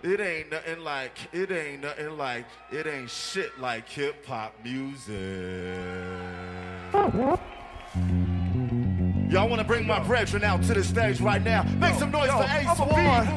It ain't nothing like, it ain't shit like hip hop music. Y'all wanna bring my brethren out to the stage right now? Make some noise for Ace One.